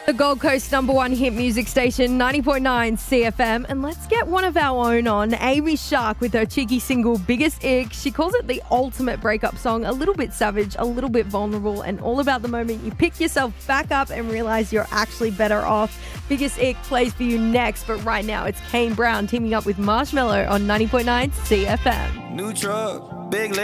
The Gold Coast #1 hit music station, 90.9 CFM. And let's get one of our own on, Amy Shark, with her cheeky single, Biggest Ick. She calls it the ultimate breakup song, a little bit savage, a little bit vulnerable, and all about the moment you pick yourself back up and realize you're actually better off. Biggest Ick plays for you next, but right now it's Kane Brown teaming up with Marshmello on 90.9 CFM. New truck, big